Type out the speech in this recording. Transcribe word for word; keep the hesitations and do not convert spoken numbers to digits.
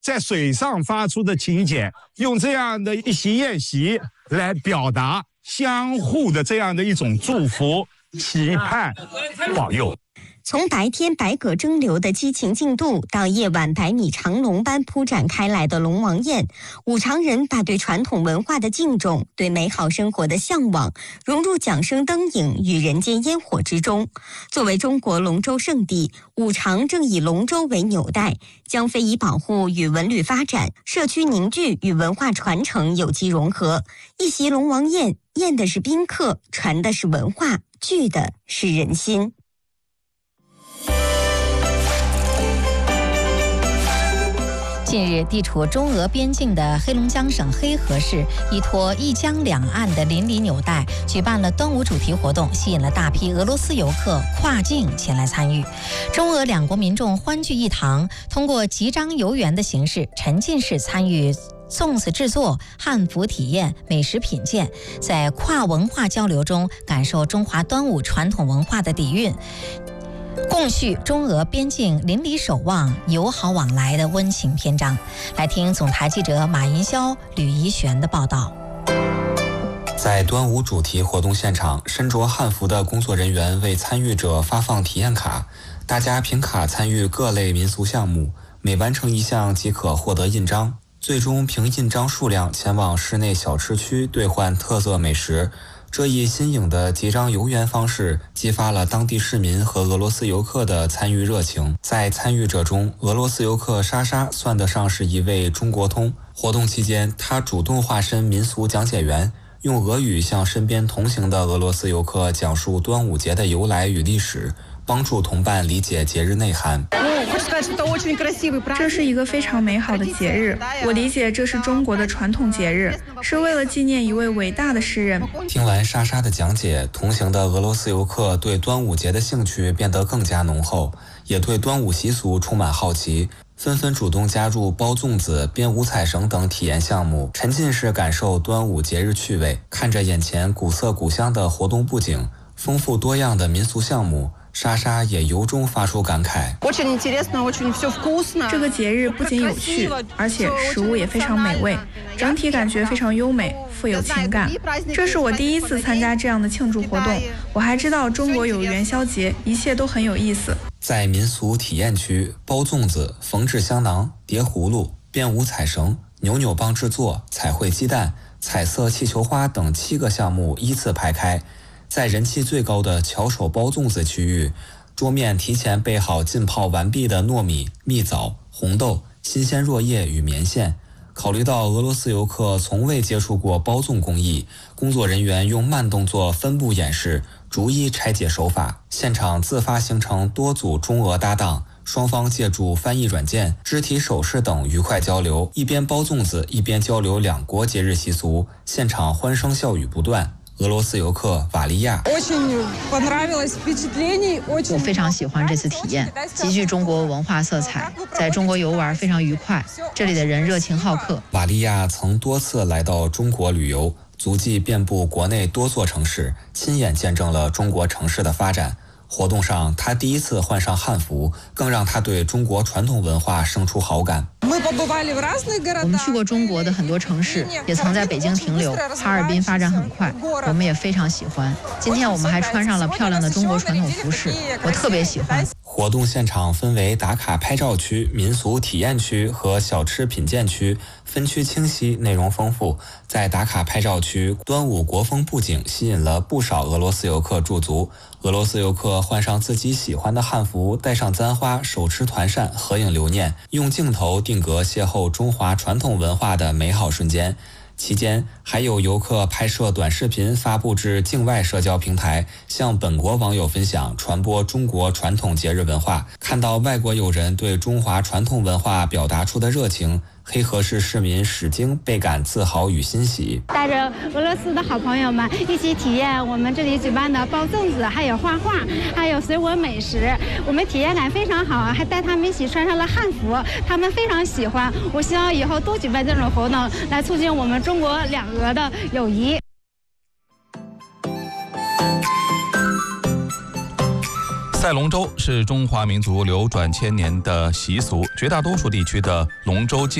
在水上发出的请柬，用这样的一席宴席来表达相互的这样的一种祝福、期盼、保佑。 从白天百舸争流的激情竞渡，到夜晚百米长龙般铺展开来的龙王宴，五常人把对传统文化的敬重、对美好生活的向往融入桨声灯影与人间烟火之中。作为中国龙舟圣地，五常正以龙舟为纽带，将非遗保护与文旅发展、社区凝聚与文化传承有机融合。一席龙王宴，宴的是宾客，传的是文化，聚的是人心。 近日，地处中俄边境的黑龙江省黑河市依托一江两岸的邻里纽带，举办了端午主题活动，吸引了大批俄罗斯游客跨境前来参与。中俄两国民众欢聚一堂，通过集章游园的形式，沉浸式参与粽子制作、汉服体验、美食品鉴，在跨文化交流中感受中华端午传统文化的底蕴，共叙中俄边境邻里守望、友好往来的温情篇章。来听总台记者马银霄、吕怡璇的报道。 在端午主题活动现场，身着汉服的工作人员为参与者发放体验卡，大家凭卡参与各类民俗项目，每完成一项即可获得印章，最终凭印章数量前往室内小吃区兑换特色美食。这一新颖的集章游园方式激发了当地市民和俄罗斯游客的参与热情。在参与者中，俄罗斯游客莎莎算得上是一位中国通。活动期间，她主动化身民俗讲解员，用俄语向身边同行的俄罗斯游客讲述端午节的由来与历史，帮助同伴理解节日内涵。 这是一个非常美好的节日，我理解这是中国的传统节日，是为了纪念一位伟大的诗人。 听完莎莎的讲解，同行的俄罗斯游客对端午节的兴趣变得更加浓厚，也对端午习俗充满好奇，纷纷主动加入包粽子、编五彩绳等体验项目，沉浸式感受端午节日趣味。看着眼前古色古香的活动布景，丰富多样的民俗项目，莎莎也由衷发出感慨。 这个节日不仅有趣，而且食物也非常美味，整体感觉非常优美，富有情感。这是我第一次参加这样的庆祝活动，我还知道中国有元宵节，一切都很有意思。 在民俗体验区，包粽子、缝制香囊、叠葫芦、编五彩绳、扭扭棒制作、彩绘鸡蛋、彩色气球花等七个项目依次排开。在人气最高的巧手包粽子区域，桌面提前备好浸泡完毕的糯米、蜜枣、红豆、新鲜箬叶与棉线。考虑到俄罗斯游客从未接触过包粽工艺，工作人员用慢动作分步演示，逐一拆解手法。现场自发形成多组中俄搭档，双方借助翻译软件、肢体手势等愉快交流，一边包粽子一边交流两国节日习俗，现场欢声笑语不断。俄罗斯游客瓦利亚， 我非常喜欢这次体验，极具中国文化色彩，在中国游玩非常愉快，这里的人热情好客。 瓦利亚曾多次来到中国旅游，足迹遍布国内多座城市，亲眼见证了中国城市的发展。活动上，他第一次换上汉服，更让他对中国传统文化生出好感。 我们去过中国的很多城市，也曾在北京停留。哈尔滨发展很快，我们也非常喜欢。今天我们还穿上了漂亮的中国传统服饰，我特别喜欢。 活动现场分为打卡拍照区、民俗体验区和小吃品鉴区，分区清晰，内容丰富。在打卡拍照区，端午国风布景吸引了不少俄罗斯游客驻足。俄罗斯游客换上自己喜欢的汉服，戴上簪花，手持团扇，合影留念，用镜头定格邂逅中华传统文化的美好瞬间。期间还有游客拍摄短视频发布至境外社交平台，向本国网友分享，传播中国传统节日文化。看到外国友人对中华传统文化表达出的热情，黑河市市民史晶倍感自豪与欣喜。 带着俄罗斯的好朋友们一起体验我们这里举办的包粽子，还有画画，还有水果美食，我们体验感非常好，还带他们一起穿上了汉服，他们非常喜欢。我希望以后多举办这种活动，来促进我们中国两俄的友谊。 赛龙舟是中华民族流转千年的习俗，绝大多数地区的龙舟